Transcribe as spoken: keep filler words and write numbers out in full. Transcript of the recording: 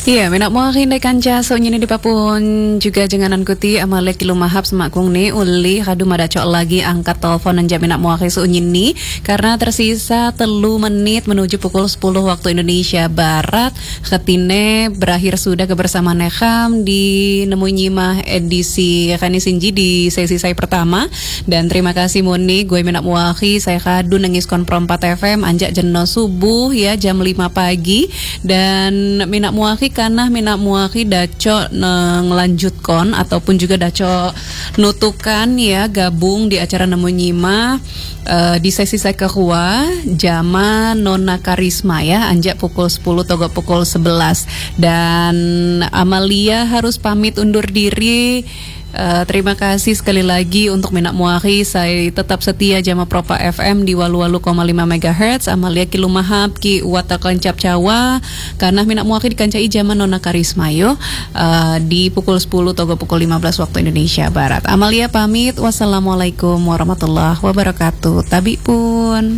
Iya, minak mo hinday kanca so nyini di papun juga janganan kuti amalek kilumahap semakung ni uli kadu madacok lagi angkat telepon anja minak mo so nyini karena tersisa telu menit menuju pukul sepuluh waktu Indonesia Barat. Ketine berakhir sudah kebersamaan Nekam di nemu nyimah edisi Kani Sinji di sesi saya pertama, dan terima kasih Muni gue minak mo saya kadu nengis konprom empat F M anjak jeno subuh ya jam lima pagi, dan minak mo karena minak muaki daco ngelanjutkan ataupun juga daco nutukan ya gabung di acara nemu nyima uh, di sesi saya kedua jama Nona Karisma ya anjak pukul sepuluh togo pukul sebelas, dan Amalia harus pamit undur diri. Uh, terima kasih sekali lagi untuk minak muaki, saya tetap setia jama Propa F M di walu-walu koma lima megahertz. Amalia kilumahap ki wata kancap cawa karena minak muaki dikancai jama Nona Karisma yo uh, di pukul sepuluh togo pukul lima belas waktu Indonesia Barat. Amalia pamit, wassalamualaikum warahmatullahi wabarakatuh. Tabi pun